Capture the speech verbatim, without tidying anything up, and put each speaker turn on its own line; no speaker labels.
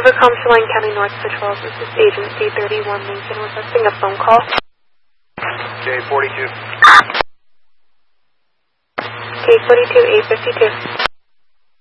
Overcom Chelan County North Patrol. This is Agency thirty-one Lincoln requesting a phone call.
K forty-two.
K forty-two, eight fifty-two.